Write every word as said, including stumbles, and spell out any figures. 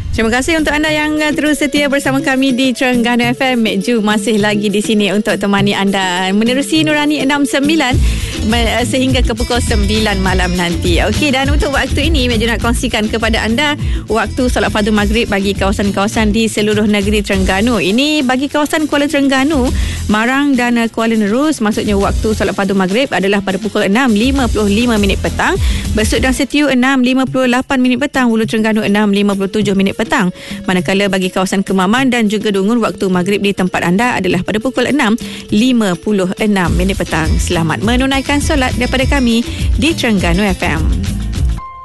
Terima kasih untuk anda yang terus setia bersama kami di Terengganu F M. Mek Ju masih lagi di sini untuk temani anda menerusi Nurani enam sembilan sehingga ke pukul sembilan malam nanti. Okey, dan untuk waktu ini Mek Ju nak kongsikan kepada anda waktu solat fardu maghrib bagi kawasan-kawasan di seluruh negeri Terengganu. Ini bagi kawasan Kuala Terengganu, Marang dan Kuala Nerus, maksudnya waktu solat fardu maghrib adalah pada pukul enam lima puluh lima minit petang, Besut dan Setiu enam lima puluh lapan minit petang, Hulu Terengganu enam lima puluh tujuh minit petang. Manakala bagi kawasan Kemaman dan juga Dungun, waktu maghrib di tempat anda adalah pada pukul enam lima puluh enam minit petang. Selamat menunaikan solat daripada kami di Terengganu F M.